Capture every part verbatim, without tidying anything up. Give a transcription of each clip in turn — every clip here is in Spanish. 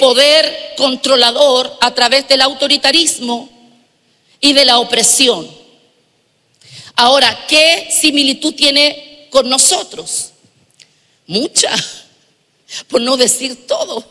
poder controlador a través del autoritarismo y de la opresión. Ahora, ¿qué similitud tiene con nosotros? Mucha, por no decir todo.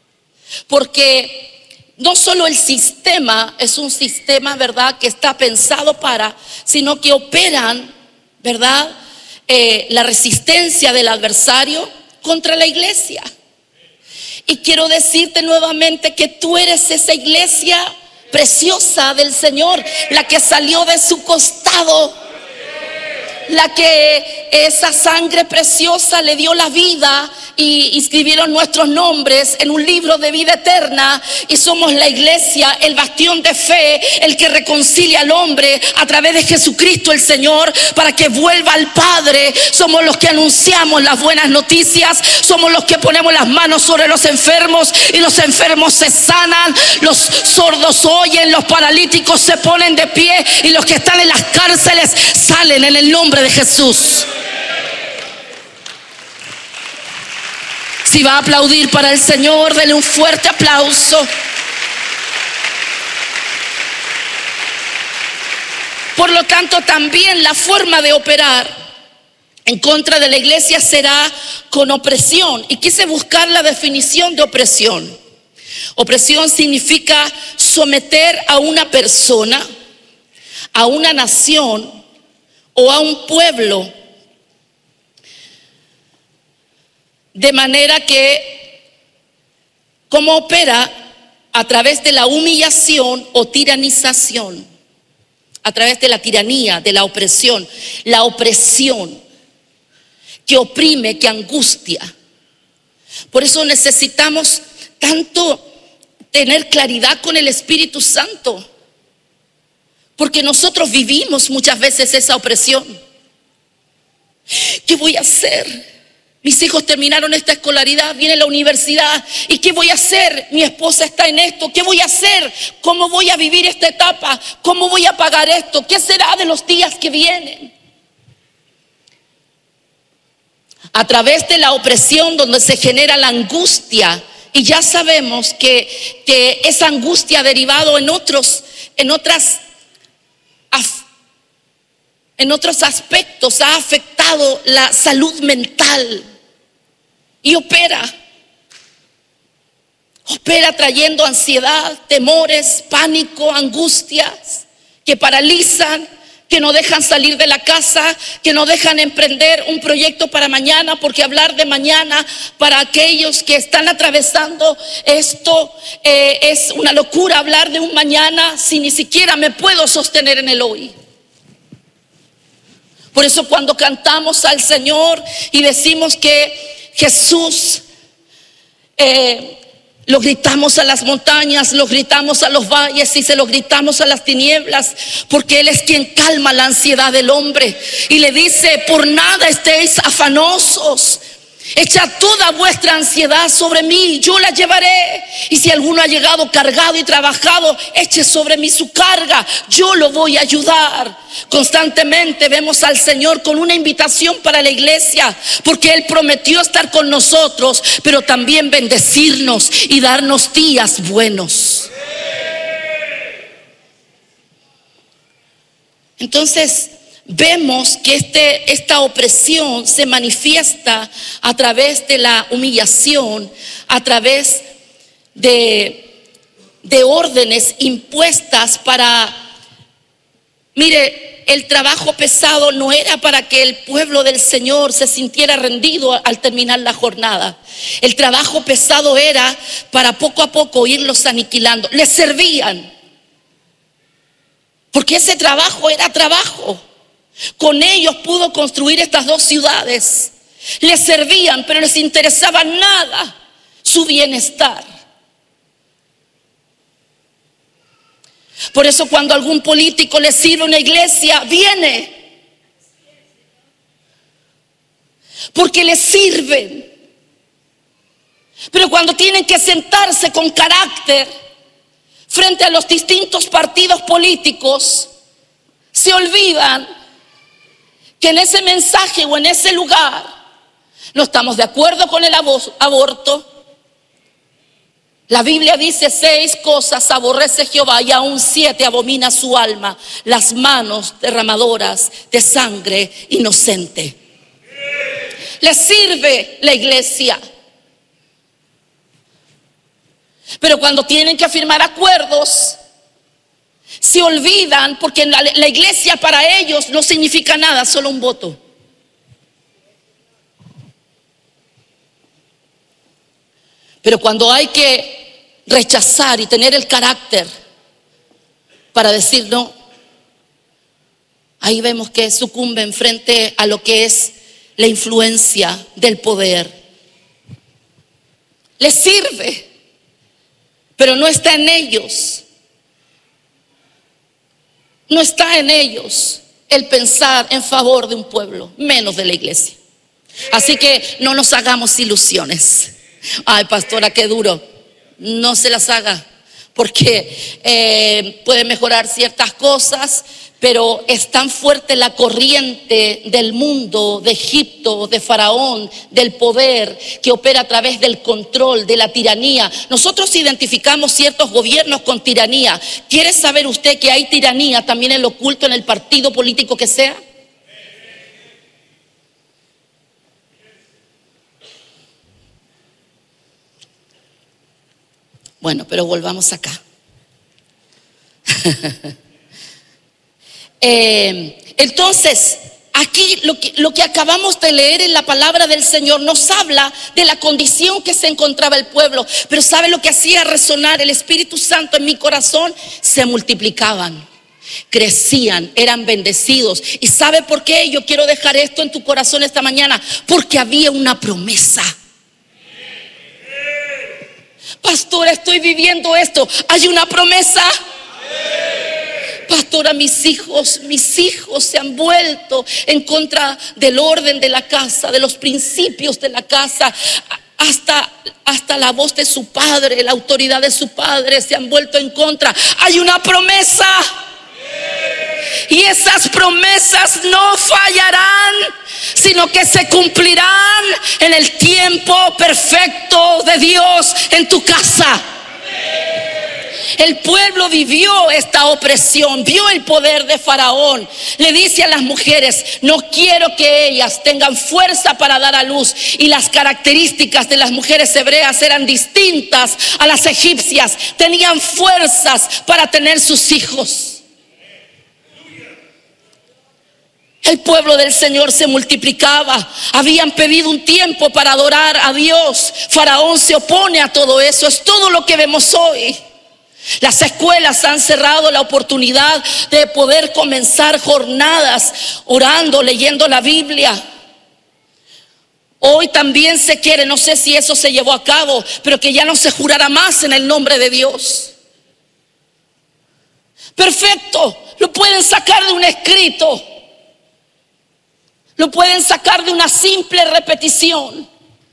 Porque no solo el sistema es un sistema, ¿verdad?, que está pensado para, sino que operan, ¿verdad?, eh, la resistencia del adversario contra la iglesia. Y quiero decirte nuevamente que tú eres esa iglesia preciosa del Señor, la que salió de su costado, la que esa sangre preciosa le dio la vida y inscribieron nuestros nombres en un libro de vida eterna, y somos la iglesia, el bastión de fe, el que reconcilia al hombre a través de Jesucristo el Señor para que vuelva al Padre. Somos los que anunciamos las buenas noticias, somos los que ponemos las manos sobre los enfermos y los enfermos se sanan, los sordos oyen, los paralíticos se ponen de pie y los que están en las cárceles salen en el nombre de Jesús. Si va a aplaudir para el Señor, denle un fuerte aplauso. Por lo tanto, también la forma de operar en contra de la iglesia será con opresión. Y quise buscar la definición de opresión. Opresión significa someter a una persona, a una nación o a un pueblo, de manera que, ¿cómo opera? A través de la humillación o tiranización, a través de la tiranía, de la opresión, la opresión que oprime, que angustia. Por eso necesitamos tanto tener claridad con el Espíritu Santo, porque nosotros vivimos muchas veces esa opresión. ¿Qué voy a hacer? Mis hijos terminaron esta escolaridad, viene la universidad, ¿y qué voy a hacer? Mi esposa está en esto, ¿qué voy a hacer? ¿Cómo voy a vivir esta etapa? ¿Cómo voy a pagar esto? ¿Qué será de los días que vienen? A través de la opresión donde se genera la angustia, y ya sabemos que, que esa angustia ha derivado en otros, en otras en otros aspectos, ha afectado la salud mental y opera, opera trayendo ansiedad, temores, pánico, angustias que paralizan, que no dejan salir de la casa, que no dejan emprender un proyecto para mañana, porque hablar de mañana para aquellos que están atravesando esto eh, es una locura. Hablar de un mañana si ni siquiera me puedo sostener en el hoy. Por eso cuando cantamos al Señor y decimos que Jesús eh, lo gritamos a las montañas, lo gritamos a los valles y se lo gritamos a las tinieblas, porque Él es quien calma la ansiedad del hombre y le dice: por nada estéis afanosos, echa toda vuestra ansiedad sobre mí, yo la llevaré. Y si alguno ha llegado cargado y trabajado, eche sobre mí su carga, yo lo voy a ayudar. Constantemente vemos al Señor con una invitación para la iglesia, porque Él prometió estar con nosotros, pero también bendecirnos y darnos días buenos. Entonces vemos que este, esta opresión se manifiesta a través de la humillación, a través de, de órdenes impuestas para, mire, el trabajo pesado no era para que el pueblo del Señor se sintiera rendido al terminar la jornada. El trabajo pesado era para poco a poco irlos aniquilando. Les servían, porque ese trabajo era trabajo. Con ellos pudo construir estas dos ciudades. Les servían, pero les interesaba nada su bienestar. Por eso cuando algún político le sirve una iglesia, viene, porque les sirven. Pero cuando tienen que sentarse con carácter frente a los distintos partidos políticos, se olvidan que en ese mensaje o en ese lugar no estamos de acuerdo con el aborto, La Biblia dice: seis cosas aborrece Jehová y aún siete abomina su alma: las manos derramadoras de sangre inocente. Le sirve la iglesia, pero cuando tienen que firmar acuerdos, se olvidan, porque la, la iglesia para ellos no significa nada, solo un voto. Pero cuando hay que rechazar y tener el carácter para decir no, ahí vemos que sucumben frente a lo que es la influencia del poder. Les sirve, pero no está en ellos. No está en ellos el pensar en favor de un pueblo, menos de la iglesia. Así que no nos hagamos ilusiones. Ay, pastora, qué duro. No se las haga, porque eh, puede mejorar ciertas cosas, pero es tan fuerte la corriente del mundo, de Egipto, de Faraón, del poder que opera a través del control, de la tiranía. Nosotros identificamos ciertos gobiernos con tiranía. ¿Quiere saber usted que hay tiranía también en lo oculto en el partido político que sea? Bueno, pero volvamos acá. eh, entonces, aquí lo que, lo que acabamos de leer en la palabra del Señor nos habla de la condición que se encontraba el pueblo. Pero ¿sabe lo que hacía resonar el Espíritu Santo en mi corazón? Se multiplicaban, crecían, eran bendecidos. ¿Y sabe por qué? Yo quiero dejar esto en tu corazón esta mañana: porque había una promesa. Pastora, estoy viviendo esto. Hay una promesa. Pastora, mis hijos, mis hijos se han vuelto en contra del orden de la casa, de los principios de la casa. Hasta, hasta la voz de su padre, la autoridad de su padre se han vuelto en contra. Hay una promesa. Y esas promesas no fallarán, sino que se cumplirán en el tiempo perfecto de Dios en tu casa. El pueblo vivió esta opresión, vio el poder de Faraón. Le dice a las mujeres: no quiero que ellas tengan fuerza para dar a luz. Y las características de las mujeres hebreas eran distintas a las egipcias. Tenían fuerzas para tener sus hijos. El pueblo del Señor se multiplicaba. Habían pedido un tiempo para adorar a Dios. Faraón se opone a todo eso. Es todo lo que vemos hoy. Las escuelas han cerrado la oportunidad de poder comenzar jornadas orando, leyendo la Biblia. Hoy también se quiere, no sé si eso se llevó a cabo, pero que ya no se jurará más en el nombre de Dios. Perfecto, lo pueden sacar de un escrito. Lo pueden sacar de una simple repetición,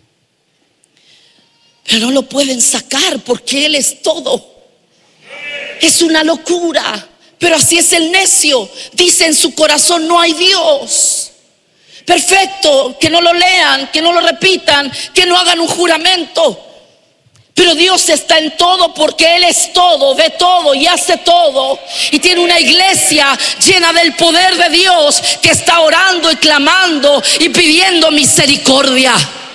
pero no lo pueden sacar porque Él es todo. Es una locura, pero así es el necio. Dice en su corazón: no hay Dios. Perfecto, que no lo lean, que no lo repitan, que no hagan un juramento. Pero Dios está en todo, porque Él es todo, ve todo y hace todo. Y tiene una iglesia llena del poder de Dios que está orando y clamando y pidiendo misericordia.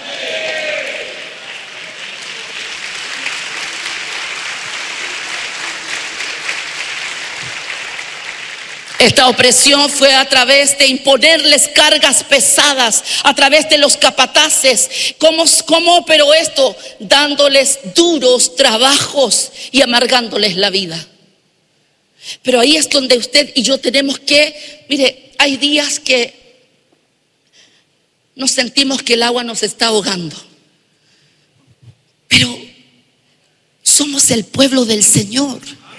Esta opresión fue a través de imponerles cargas pesadas, a través de los capataces. ¿Cómo, cómo operó esto? Dándoles duros trabajos y amargándoles la vida. Pero ahí es donde usted y yo tenemos que, mire, hay días que nos sentimos que el agua nos está ahogando. Pero somos el pueblo del Señor.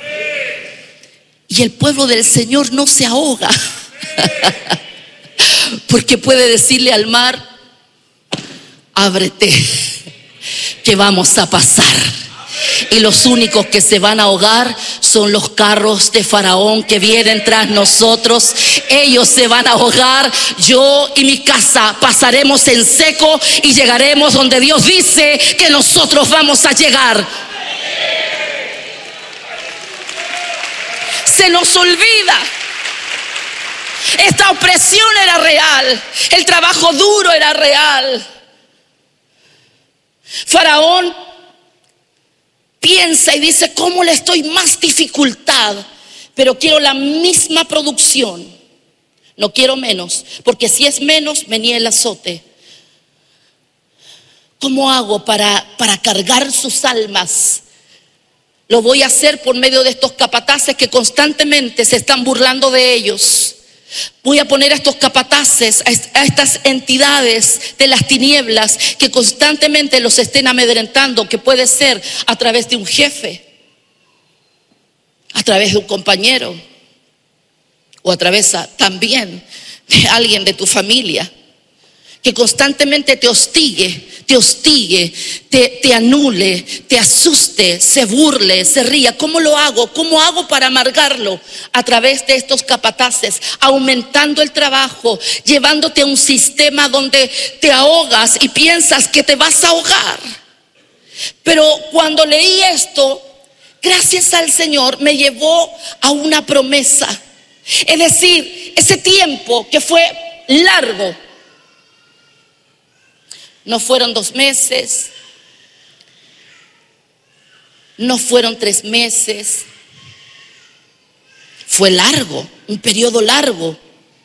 Y el pueblo del Señor no se ahoga, porque puede decirle al mar: ábrete, que vamos a pasar. Y los únicos que se van a ahogar son los carros de Faraón que vienen tras nosotros. Ellos se van a ahogar. Yo y mi casa pasaremos en seco y llegaremos donde Dios dice que nosotros vamos a llegar. se nos olvida. Esta opresión era real, el trabajo duro era real. Faraón piensa y dice: ¿cómo le estoy más dificultad? Pero quiero la misma producción, no quiero menos, porque si es menos, venía el azote. ¿Cómo hago para, para cargar sus almas? Lo voy a hacer por medio de estos capataces que constantemente se están burlando de ellos. Voy a poner a estos capataces, a estas entidades de las tinieblas que constantemente los estén amedrentando, que puede ser a través de un jefe, a través de un compañero, o a través también de alguien de tu familia, que constantemente te hostigue, te hostigue, te, te anule, te asuste, se burle, se ría. ¿Cómo lo hago? ¿Cómo hago para amargarlo? A través de estos capataces, aumentando el trabajo, llevándote a un sistema donde te ahogas y piensas que te vas a ahogar. Pero cuando leí esto, gracias al Señor, me llevó a una promesa. Es decir, ese tiempo que fue largo, no fueron dos meses, no fueron tres meses, fue largo, un periodo largo.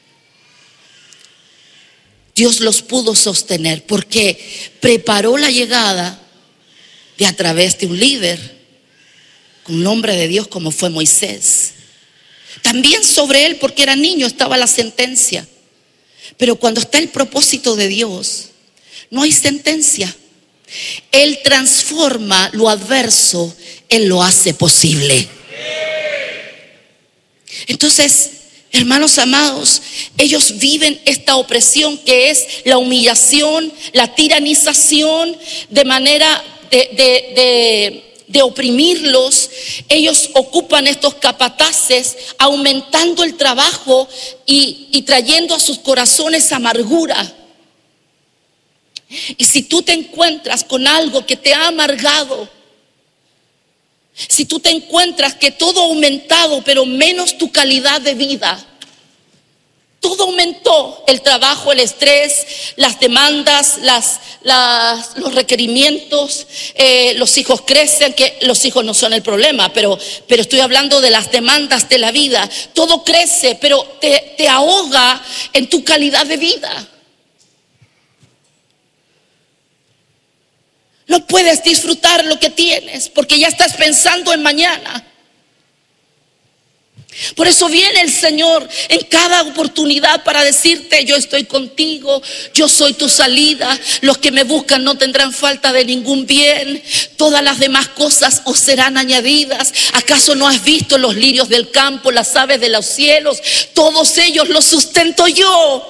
Dios los pudo sostener porque preparó la llegada de a través de un líder, con un hombre de Dios como fue Moisés. También sobre él, porque era niño, estaba la sentencia. Pero cuando está el propósito de Dios, no hay sentencia. Él transforma lo adverso, Él lo hace posible. Entonces, hermanos amados, ellos viven esta opresión que es la humillación, la tiranización, de manera de, de, de, de oprimirlos. Ellos ocupan estos capataces, aumentando el trabajo y, y trayendo a sus corazones amargura. Y si tú te encuentras con algo que te ha amargado, si tú te encuentras que todo ha aumentado, pero menos tu calidad de vida, todo aumentó: el trabajo, el estrés, las demandas, las, las, los requerimientos, eh, los hijos crecen, que los hijos no son el problema, pero, pero estoy hablando de las demandas de la vida. Todo crece, pero te, te ahoga en tu calidad de vida. No puedes disfrutar lo que tienes porque ya estás pensando en mañana. Por eso viene el Señor en cada oportunidad para decirte: yo estoy contigo, yo soy tu salida, los que me buscan no tendrán falta de ningún bien, todas las demás cosas os serán añadidas. ¿Acaso no has visto los lirios del campo, las aves de los cielos? Todos ellos los sustento yo.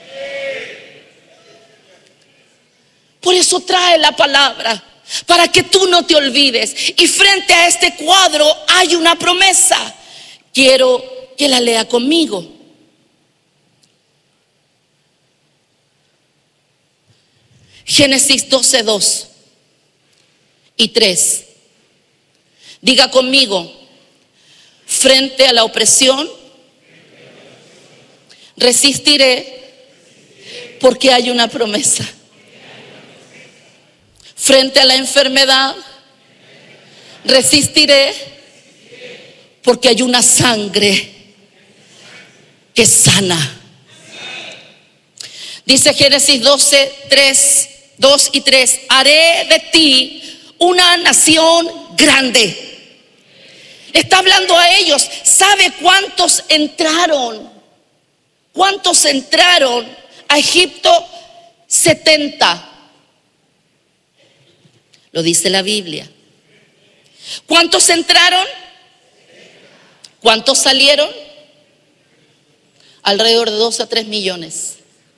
Por eso trae la palabra, para que tú no te olvides. Y frente a este cuadro hay una promesa. Quiero que la lea conmigo. Génesis doce, dos y tres. Diga conmigo: frente a la opresión, resistiré, porque hay una promesa. Frente a la enfermedad, resistiré, porque hay una sangre que sana. Dice Génesis doce, tres, dos y tres: haré de ti una nación grande. Está hablando a ellos. ¿Sabe cuántos entraron? ¿Cuántos entraron a Egipto? setenta. Lo dice la Biblia. ¿Cuántos entraron? ¿Cuántos salieron? Alrededor de dos a tres millones.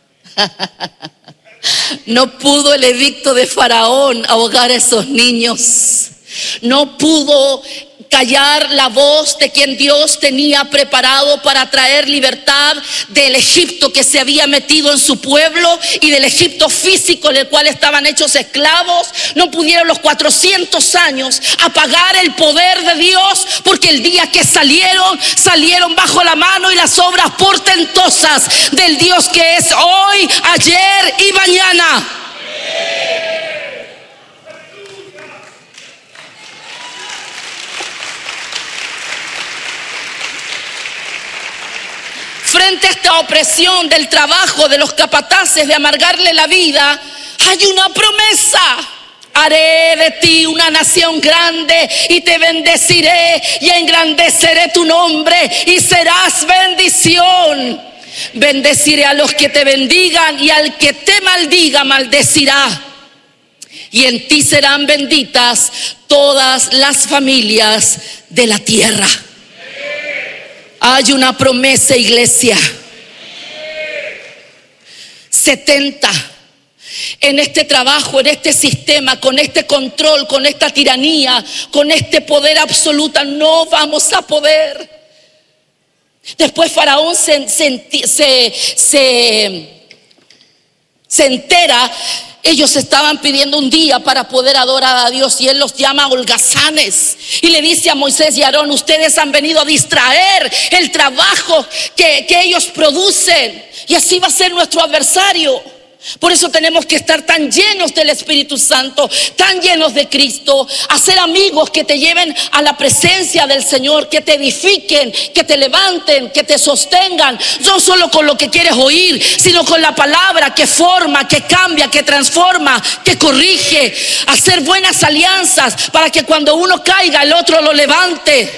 No pudo el edicto de Faraón ahogar a esos niños. No pudo callar la voz de quien Dios tenía preparado para traer libertad del Egipto que se había metido en su pueblo y del Egipto físico en el cual estaban hechos esclavos. No pudieron los cuatrocientos años apagar el poder de Dios, porque el día que salieron, salieron bajo la mano y las obras portentosas del Dios que es hoy, ayer y mañana. Frente a esta opresión del trabajo de los capataces de amargarle la vida, hay una promesa: haré de ti una nación grande y te bendeciré y engrandeceré tu nombre y serás bendición. Bendeciré a los que te bendigan y al que te maldiga maldecirá. Y en ti serán benditas todas las familias de la tierra. Hay una promesa, iglesia. setenta. En este trabajo, en este sistema, con este control, con esta tiranía, con este poder absoluto, no vamos a poder. Después Faraón se, se, se, se, se entera. Ellos estaban pidiendo un día para poder adorar a Dios y él los llama holgazanes y le dice a Moisés y Aarón: ustedes han venido a distraer el trabajo que, que ellos producen, y así va a ser nuestro adversario. Por eso tenemos que estar tan llenos del Espíritu Santo, tan llenos de Cristo, hacer amigos que te lleven a la presencia del Señor, que te edifiquen, que te levanten, que te sostengan, no solo con lo que quieres oír, sino con la palabra que forma, que cambia, que transforma, que corrige. Hacer buenas alianzas para que cuando uno caiga el otro lo levante.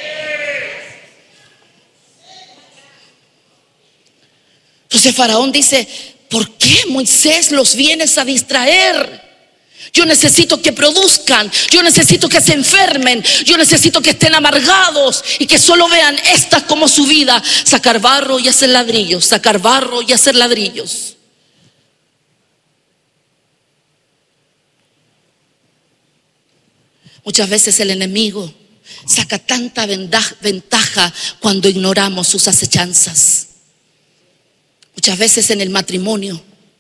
Entonces Faraón dice: ¿por qué, Moisés, los vienes a distraer? Yo necesito que produzcan, yo necesito que se enfermen, yo necesito que estén amargados y que solo vean esta como su vida: sacar barro y hacer ladrillos, sacar barro y hacer ladrillos. Muchas veces el enemigo saca tanta ventaja cuando ignoramos sus acechanzas. Muchas veces en el matrimonio,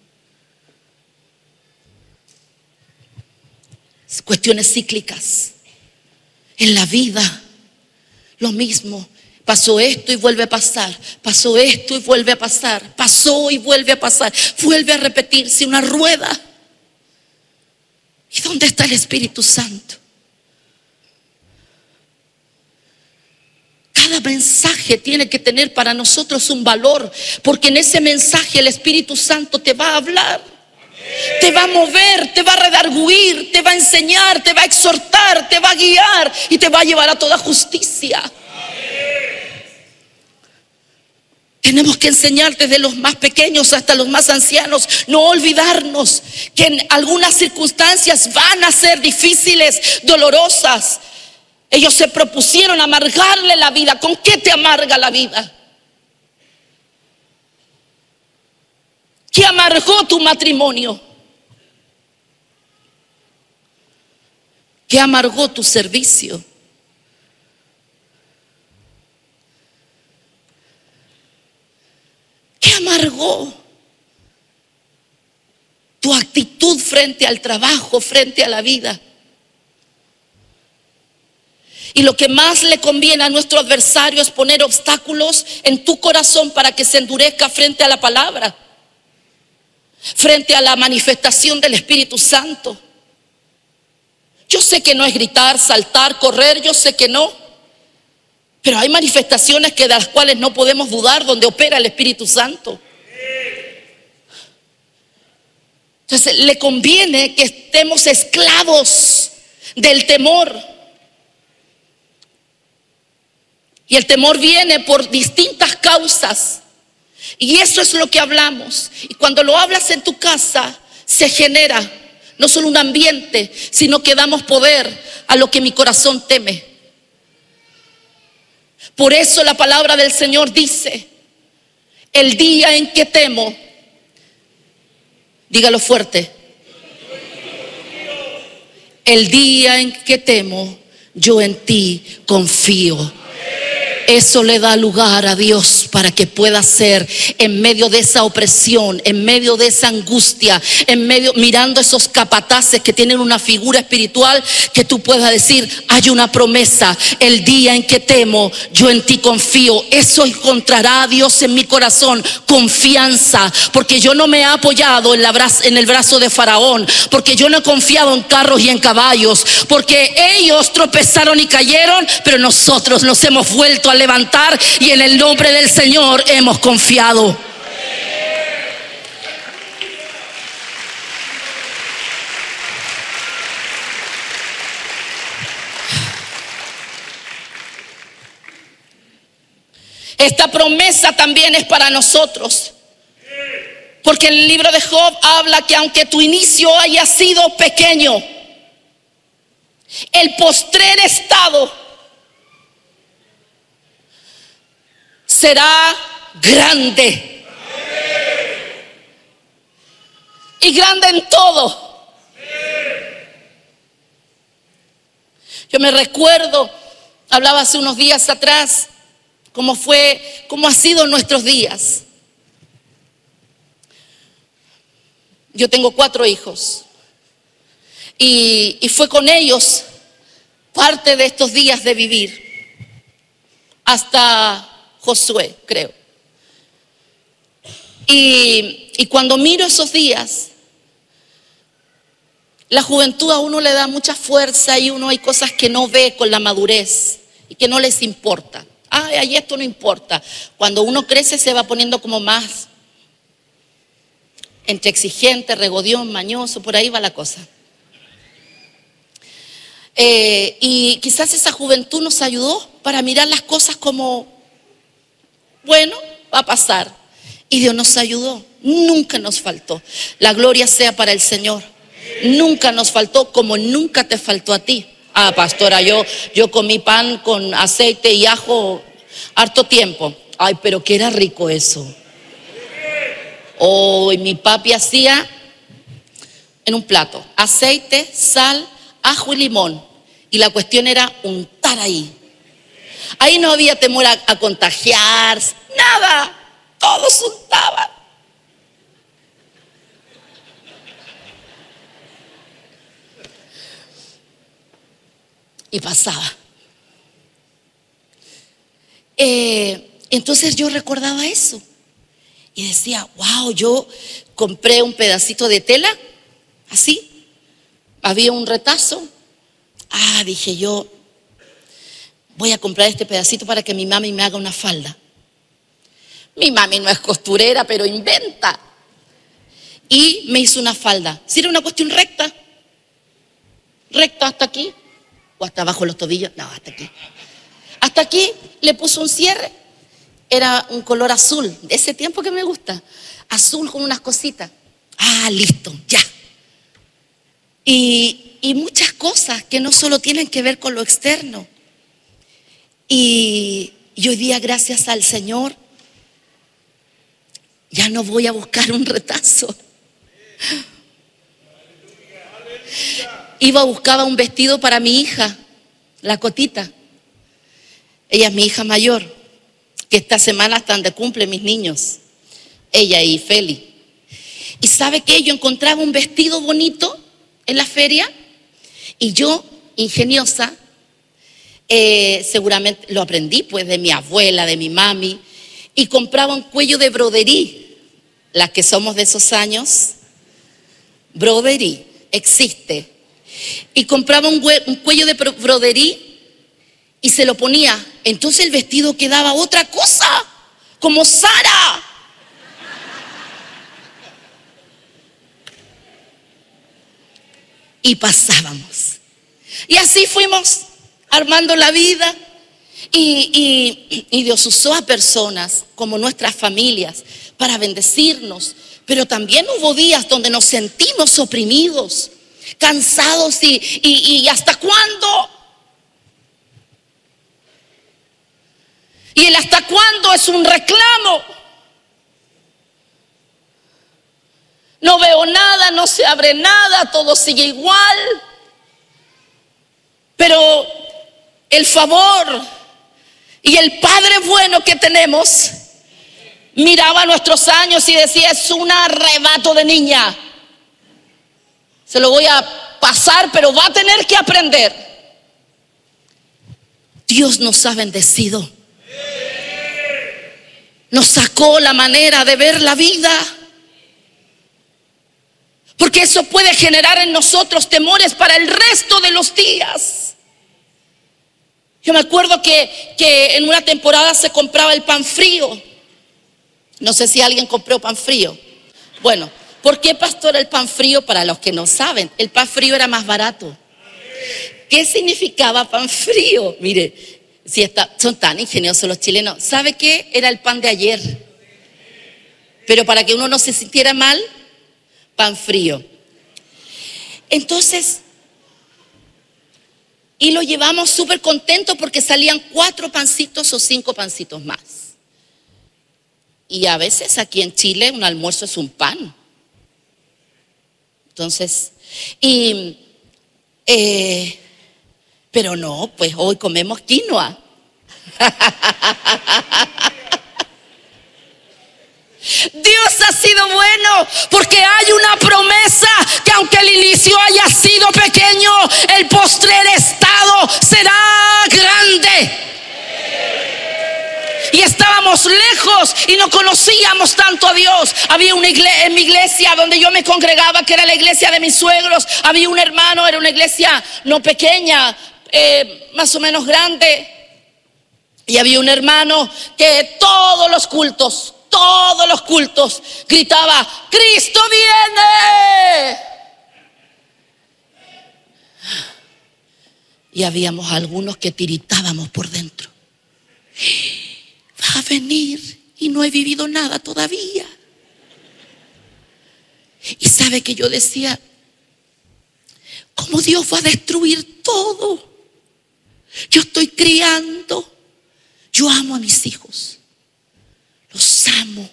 cuestiones cíclicas. En la vida, lo mismo. Pasó esto y vuelve a pasar. Pasó esto y vuelve a pasar. Pasó y vuelve a pasar. Vuelve a repetirse una rueda. ¿Y dónde está el Espíritu Santo? Cada mensaje tiene que tener para nosotros un valor, porque en ese mensaje el Espíritu Santo te va a hablar, te va a mover, te va a redarguir, te va a enseñar, te va a exhortar, te va a guiar y te va a llevar a toda justicia. Tenemos que enseñar desde los más pequeños hasta los más ancianos. No olvidarnos que en algunas circunstancias van a ser difíciles, dolorosas. Ellos se propusieron amargarle la vida. ¿Con qué te amarga la vida? ¿Qué amargó tu matrimonio? ¿Qué amargó tu servicio? ¿Qué amargó tu actitud frente al trabajo, frente a la vida? Y lo que más le conviene a nuestro adversario es poner obstáculos en tu corazón para que se endurezca frente a la palabra, frente a la manifestación del Espíritu Santo. Yo sé que no es gritar, saltar, correr, yo sé que no. Pero hay manifestaciones que de las cuales no podemos dudar, donde opera el Espíritu Santo. Entonces le conviene que estemos esclavos del temor. Y el temor viene por distintas causas. Y eso es lo que hablamos. Y cuando lo hablas en tu casa, se genera no solo un ambiente, sino que damos poder a lo que mi corazón teme. Por eso la palabra del Señor dice: el día en que temo, dígalo fuerte, el día en que temo yo en ti confío. Eso le da lugar a Dios para que pueda ser en medio de esa opresión, en medio de esa angustia, en medio, mirando esos capataces que tienen una figura espiritual, que tú puedas decir, hay una promesa, el día en que temo, yo en ti confío. Eso encontrará a Dios en mi corazón, confianza, porque yo no me he apoyado en, la bra- en el brazo de Faraón, porque yo no he confiado en carros y en caballos, porque ellos tropezaron y cayeron, pero nosotros nos hemos vuelto a levantar y en el nombre del Señor hemos confiado. Esta promesa también es para nosotros, porque el libro de Job habla que aunque tu inicio haya sido pequeño, el postrer estado será grande. Y grande en todo. Yo me recuerdo, hablaba hace unos días atrás, cómo fue, cómo ha sido nuestros días. Yo tengo cuatro hijos. Y, y fue con ellos parte de estos días de vivir. Hasta Josué, creo. Y, y cuando miro esos días, la juventud a uno le da mucha fuerza y uno hay cosas que no ve con la madurez y que no les importa. Ay, ay, esto no importa. Cuando uno crece se va poniendo como más entre exigente, regodión, mañoso, por ahí va la cosa. Eh, y quizás esa juventud nos ayudó para mirar las cosas como, bueno, va a pasar. Y Dios nos ayudó, nunca nos faltó. La gloria sea para el Señor. Nunca nos faltó, como nunca te faltó a ti. Ah, pastora, yo, yo comí pan con aceite y ajo harto tiempo. Ay, pero que era rico eso. Oh, y mi papi hacía en un plato aceite, sal, ajo y limón. Y la cuestión era untar ahí. Ahí no había temor a, a contagiarse, nada. Todos untaban. Y pasaba. Eh, entonces yo recordaba eso. Y decía, wow, yo compré un pedacito de tela, así. Había un retazo. Ah, dije yo, voy a comprar este pedacito para que mi mami me haga una falda. Mi mami no es costurera, pero inventa. Y me hizo una falda. Si era una cuestión recta, recta hasta aquí, o hasta abajo los tobillos, no, hasta aquí. Hasta aquí le puso un cierre. Era un color azul, de ese tiempo que me gusta. Azul con unas cositas. Ah, listo, ya. Y, y muchas cosas que no solo tienen que ver con lo externo. Y, y hoy día, gracias al Señor, ya no voy a buscar un retazo. Iba a buscar un vestido para mi hija, la Cotita. Ella es mi hija mayor, que esta semana están de cumple mis niños, ella y Feli. Y sabe que yo encontraba un vestido bonito en la feria y yo, ingeniosa, eh, seguramente lo aprendí pues de mi abuela, de mi mami, y compraba un cuello de broderí. Las que somos de esos años, broderí existe. Y compraba un, un cuello de broderí y se lo ponía. Entonces el vestido quedaba otra cosa, como Sara. Y pasábamos. Y así fuimos armando la vida. Y, y, y Dios usó a personas como nuestras familias para bendecirnos. Pero también hubo días donde nos sentimos oprimidos, cansados y, y, y ¿hasta cuándo? Y el hasta cuándo es un reclamo. No veo nada, no se abre nada, todo sigue igual. Pero el favor y el Padre bueno que tenemos miraba nuestros años y decía: es un arrebato de niña, se lo voy a pasar, pero va a tener que aprender. Dios nos ha bendecido, nos sacó la manera de ver la vida, porque eso puede generar en nosotros temores para el resto de los días. Yo me acuerdo que, que en una temporada se compraba el pan frío. No sé si alguien compró pan frío. Bueno, ¿por qué, pastor, el pan frío? Para los que no saben, el pan frío era más barato. ¿Qué significaba pan frío? Mire, si está, son tan ingeniosos los chilenos. ¿Sabe qué? Era el pan de ayer. Pero para que uno no se sintiera mal, pan frío. Entonces, y lo llevamos súper contentos porque salían cuatro pancitos o cinco pancitos más. Y a veces aquí en Chile un almuerzo es un pan. Entonces, y eh, pero no, pues hoy comemos quinoa. Dios ha sido bueno, porque hay una promesa que aunque el inicio haya sido pequeño, el postrer estado será grande. Y estábamos lejos y no conocíamos tanto a Dios. Había una iglesia, en mi iglesia donde yo me congregaba, que era la iglesia de mis suegros, había un hermano, era una iglesia no pequeña, eh, más o menos grande. Y había un hermano que todos los cultos, todos los cultos gritaba: ¡Cristo viene! Y habíamos algunos que tiritábamos por dentro. Va a venir y no he vivido nada todavía. Y sabe que yo decía: ¿cómo Dios va a destruir todo? Yo estoy criando, yo amo a mis hijos, los amo.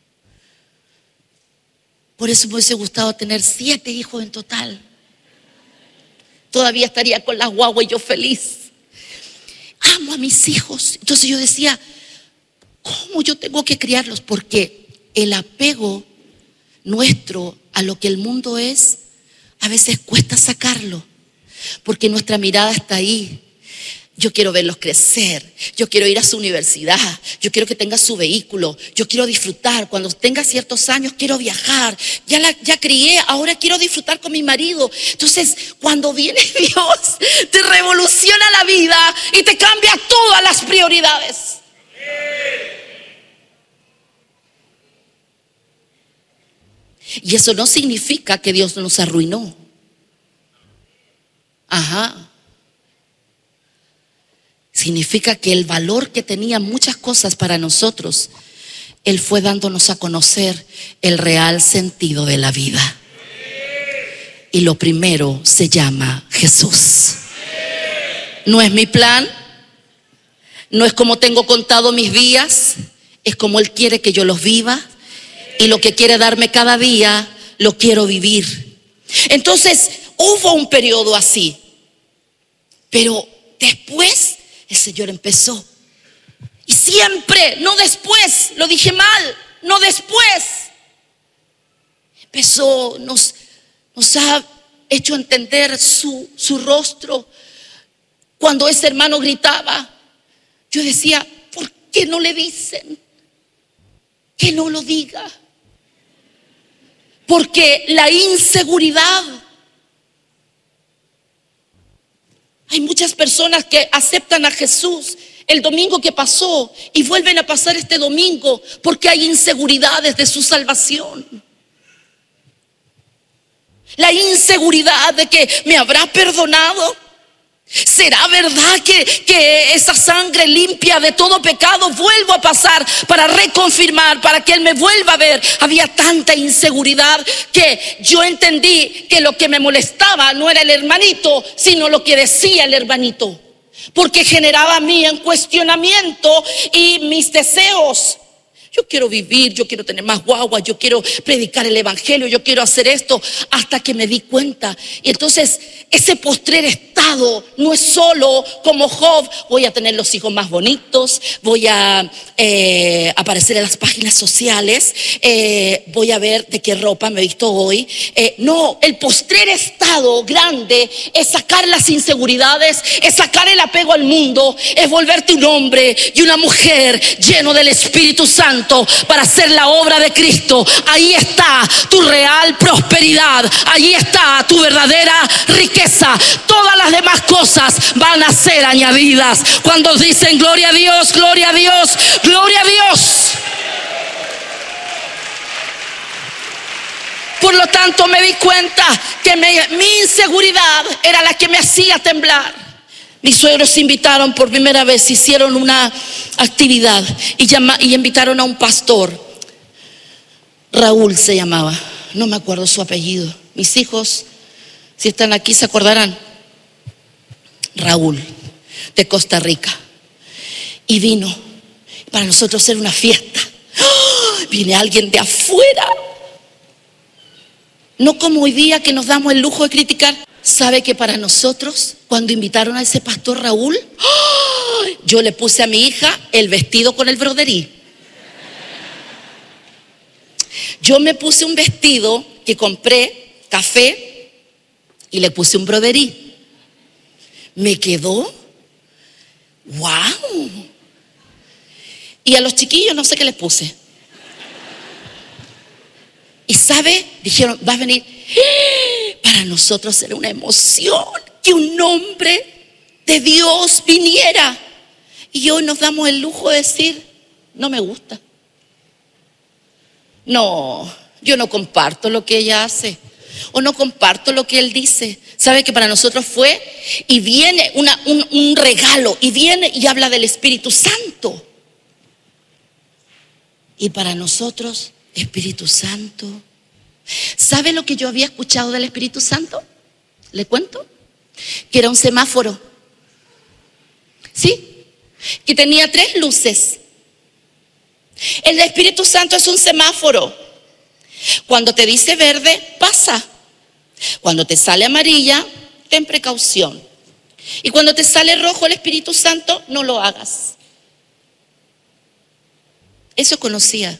Por eso me hubiese gustado tener siete hijos en total. Todavía estaría con las guaguas y yo feliz. Amo a mis hijos. Entonces yo decía: ¿cómo yo tengo que criarlos? Porque el apego nuestro a lo que el mundo es, a veces cuesta sacarlo, porque nuestra mirada está ahí. Yo quiero verlos crecer, yo quiero ir a su universidad, yo quiero que tenga su vehículo, yo quiero disfrutar. Cuando tenga ciertos años quiero viajar, ya, la, ya crié, ahora quiero disfrutar con mi marido. Entonces, cuando viene Dios, te revoluciona la vida y te cambia todas las prioridades. Y eso no significa que Dios nos arruinó. Ajá. Significa que el valor que tenían muchas cosas para nosotros, Él fue dándonos a conocer el real sentido de la vida. Y lo primero se llama Jesús. No es mi plan, no es como tengo contado mis días, es como Él quiere que yo los viva. Y lo que quiere darme cada día, lo quiero vivir. Entonces, hubo un periodo así. Pero después, el Señor empezó. Y siempre, no después, lo dije mal, no después. Empezó, nos, nos ha hecho entender su, su rostro. Cuando ese hermano gritaba, yo decía: ¿por qué no le dicen que no lo diga? Porque la inseguridad. Hay muchas personas que aceptan a Jesús el domingo que pasó y vuelven a pasar este domingo porque hay inseguridades de su salvación. La inseguridad de que me habrá perdonado. ¿Será verdad que, que esa sangre limpia de todo pecado vuelvo a pasar para reconfirmar, para que Él me vuelva a ver? Había tanta inseguridad que yo entendí que lo que me molestaba no era el hermanito, sino lo que decía el hermanito, porque generaba a mí un cuestionamiento y mis deseos Yo quiero vivir, yo quiero tener más guaguas, yo quiero predicar el evangelio, yo quiero hacer esto, hasta que me di cuenta. Y entonces ese postrer estado no es solo como Job, voy a tener los hijos más bonitos, voy a eh, aparecer en las páginas sociales, eh, voy a ver de qué ropa me he visto hoy. Eh, no, el postrer estado grande es sacar las inseguridades, es sacar el apego al mundo, es volverte un hombre y una mujer lleno del Espíritu Santo para hacer la obra de Cristo. Ahí está tu real prosperidad, ahí está tu verdadera riqueza. Todas las demás cosas van a ser añadidas. Cuando dicen gloria a Dios, gloria a Dios, gloria a Dios. Por lo tanto me di cuenta que me, mi inseguridad era la que me hacía temblar. Mis suegros invitaron por primera vez, hicieron una actividad y, llama, y invitaron a un pastor. Raúl se llamaba, no me acuerdo su apellido. Mis hijos, si están aquí, se acordarán. Raúl, de Costa Rica. Y vino, para nosotros era una fiesta. ¡Oh! Viene alguien de afuera. No como hoy día que nos damos el lujo de criticar. ¿Sabe que para nosotros, cuando invitaron a ese pastor Raúl, ¡oh! Yo le puse a mi hija el vestido con el broderí? Yo me puse un vestido que compré, café, y le puse un broderí. Me quedó, wow. Y a los chiquillos no sé qué les puse. Y sabe, dijeron, va a venir. Para nosotros era una emoción que un hombre de Dios viniera. Y hoy nos damos el lujo de decir, no me gusta. No, yo no comparto lo que ella hace. O no comparto lo que él dice. ¿Sabe que para nosotros fue? Y viene una, un, un regalo. Y viene y habla del Espíritu Santo. Y para nosotros, Espíritu Santo. ¿Sabe lo que yo había escuchado del Espíritu Santo? ¿Le cuento? Que era un semáforo. ¿Sí? Que tenía tres luces. El Espíritu Santo es un semáforo. Cuando te dice verde, pasa. Cuando te sale amarilla, ten precaución. Y cuando te sale rojo el Espíritu Santo, no lo hagas. Eso conocía.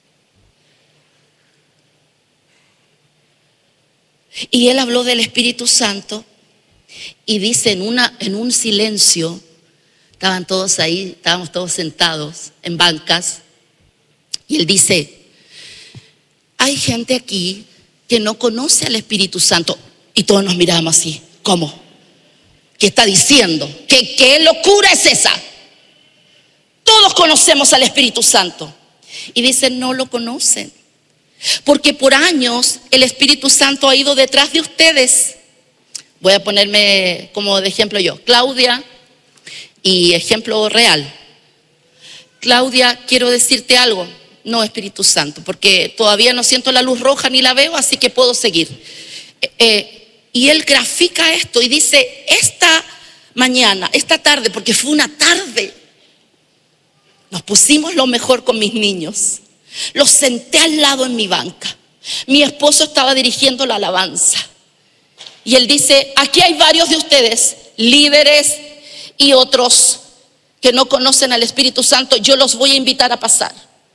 Y él habló del Espíritu Santo y dice en, una, en un silencio, estaban todos ahí, estábamos todos sentados en bancas, y él dice, hay gente aquí que no conoce al Espíritu Santo. Y todos nos miramos así, ¿cómo? ¿Qué está diciendo? ¿Qué, qué locura es esa? Todos conocemos al Espíritu Santo. Y dice, no lo conocen. Porque por años el Espíritu Santo ha ido detrás de ustedes. Voy a ponerme como de ejemplo yo, Claudia, y ejemplo real. Claudia, quiero decirte algo. No, Espíritu Santo, porque todavía no siento la luz roja ni la veo, así que puedo seguir. Eh, eh, y él grafica esto y dice, esta mañana, esta tarde, porque fue una tarde, nos pusimos lo mejor con mis niños. Los senté al lado en mi banca. Mi esposo estaba dirigiendo la alabanza. Y él dice, aquí hay varios de ustedes, líderes y otros que no conocen al Espíritu Santo. Yo los voy a invitar a pasar.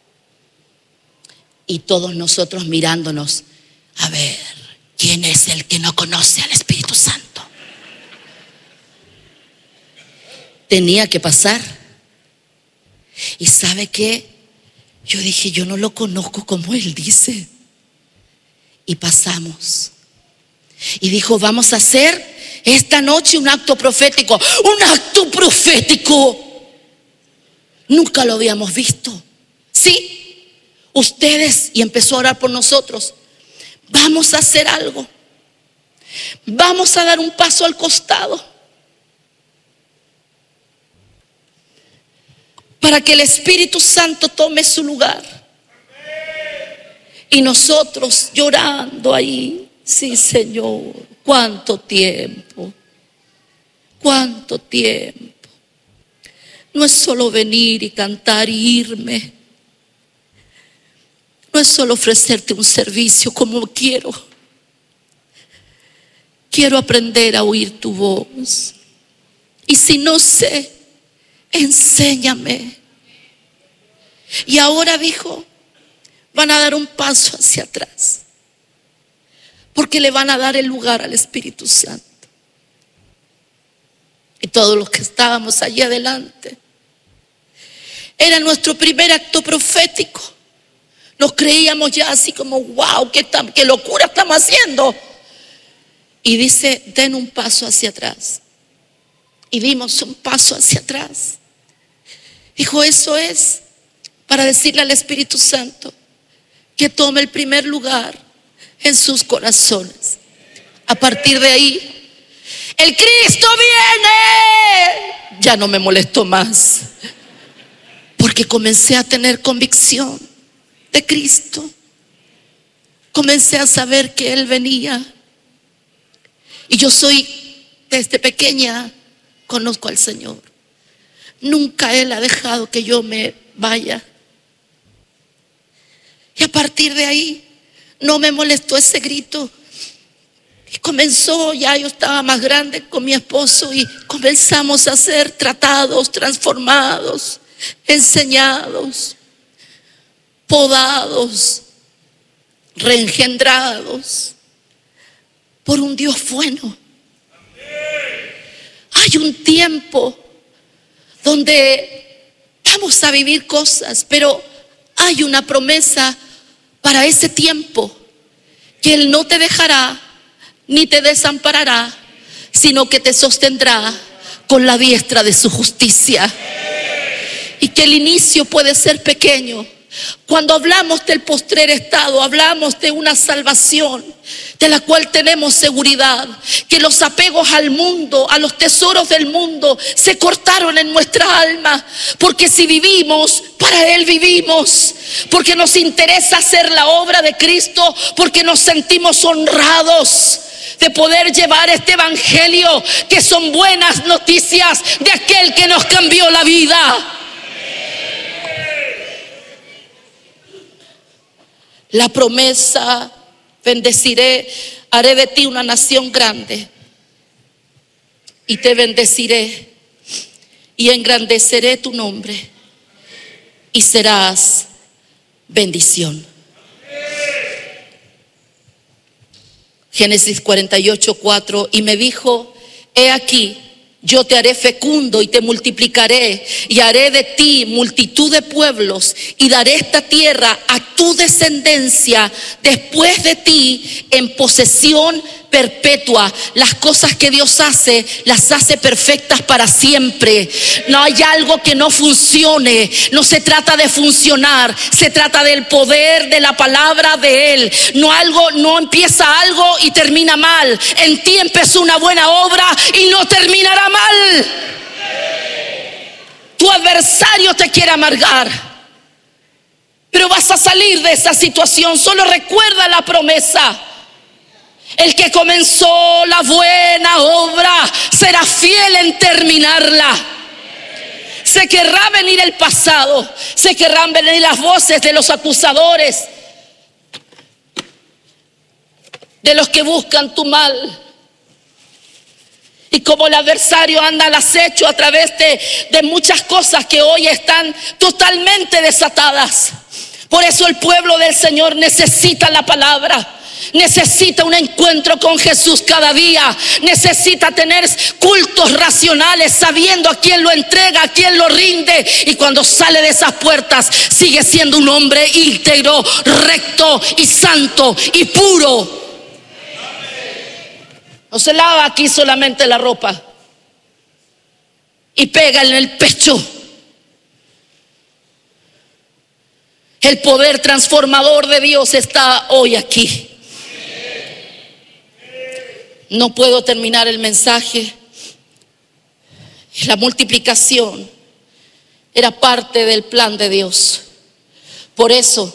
Y todos nosotros mirándonos, a ver, ¿quién es el que no conoce al Espíritu Santo? Tenía que pasar. ¿Y sabe qué? Yo dije, yo no lo conozco como él dice. Y pasamos. Y dijo, vamos a hacer esta noche un acto profético. Un acto profético. Nunca lo habíamos visto. Sí, ustedes, y empezó a orar por nosotros. Vamos a hacer algo. Vamos a dar un paso al costado. Para que el Espíritu Santo tome su lugar. Y nosotros llorando ahí, sí, Señor, cuánto tiempo, cuánto tiempo. No es solo venir y cantar y irme. no es solo ofrecerte un servicio como quiero. Quiero aprender a oír tu voz. Y si no sé, enséñame. Y ahora dijo, van a dar un paso hacia atrás, porque le van a dar el lugar al Espíritu Santo. Y todos los que estábamos allí adelante, era nuestro primer acto profético. Nos creíamos ya así como, wow, qué, qué locura estamos haciendo. Y dice, den un paso hacia atrás. Y dimos un paso hacia atrás. Dijo, eso es para decirle al Espíritu Santo que tome el primer lugar en sus corazones. A partir de ahí, el Cristo viene. Ya no me molestó más, porque comencé a tener convicción de Cristo. Comencé a saber que Él venía. Y yo soy, desde pequeña, conozco al Señor. Nunca Él ha dejado que yo me vaya. Y a partir de ahí, no me molestó ese grito. Y comenzó, ya yo estaba más grande con mi esposo, y comenzamos a ser tratados, transformados, enseñados, podados, reengendrados por un Dios bueno. Hay un tiempo donde vamos a vivir cosas, pero hay una promesa para ese tiempo, que Él no te dejará ni te desamparará, sino que te sostendrá con la diestra de su justicia. Y que el inicio puede ser pequeño. Cuando hablamos del postrer estado, hablamos de una salvación de la cual tenemos seguridad, que los apegos al mundo, a los tesoros del mundo, se cortaron en nuestra alma, porque si vivimos, para Él vivimos, porque nos interesa hacer la obra de Cristo, porque nos sentimos honrados de poder llevar este evangelio, que son buenas noticias de aquel que nos cambió la vida. La promesa, bendeciré, haré de ti una nación grande, y te bendeciré y engrandeceré tu nombre, y serás bendición. Génesis cuarenta y ocho, cuatro, y me dijo, he aquí, yo te haré fecundo y te multiplicaré, y haré de ti multitud de pueblos, y daré esta tierra a tu descendencia después de ti en posesión perpetua. Las cosas que Dios hace, las hace perfectas para siempre. No hay algo que no funcione. No se trata de funcionar, se trata del poder de la palabra de Él. No algo, no empieza algo y termina mal. En ti empezó una buena obra y no terminará mal. Tu adversario te quiere amargar, pero vas a salir de esa situación. Solo recuerda la promesa. El que comenzó la buena obra será fiel en terminarla. Se querrá venir el pasado, se querrán venir las voces de los acusadores, de los que buscan tu mal. Y como el adversario anda al acecho a través de, de muchas cosas que hoy están totalmente desatadas. Por eso el pueblo del Señor necesita la palabra. Necesita un encuentro con Jesús cada día. Necesita tener cultos racionales, sabiendo a quién lo entrega, a quién lo rinde. Y cuando sale de esas puertas, sigue siendo un hombre íntegro, recto y santo y puro. No se lava aquí solamente la ropa y pega en el pecho. El poder transformador de Dios está hoy aquí. No puedo terminar el mensaje. La multiplicación era parte del plan de Dios. Por eso,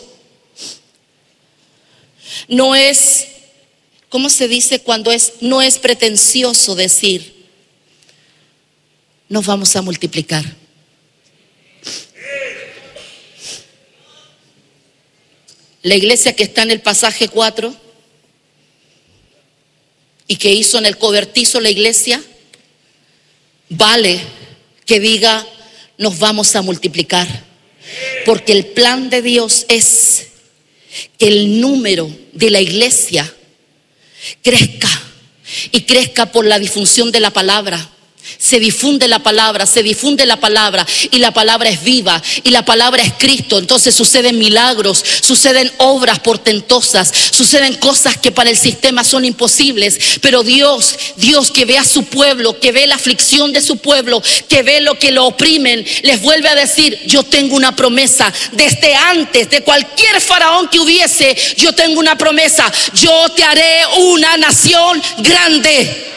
no es, ¿cómo se dice cuando es? No es pretencioso decir, nos vamos a multiplicar. La iglesia que está en el pasaje cuatro y que hizo en el cobertizo la iglesia, vale que diga: nos vamos a multiplicar, porque el plan de Dios es que el número de la iglesia crezca y crezca por la difusión de la palabra. Se difunde la palabra, se difunde la palabra y la palabra es viva y la palabra es Cristo. Entonces suceden milagros, suceden obras portentosas, suceden cosas que para el sistema son imposibles. Pero Dios, Dios que ve a su pueblo, que ve la aflicción de su pueblo, que ve lo que lo oprimen, les vuelve a decir: yo tengo una promesa. Desde antes de cualquier faraón que hubiese, yo tengo una promesa. Yo te haré una nación grande.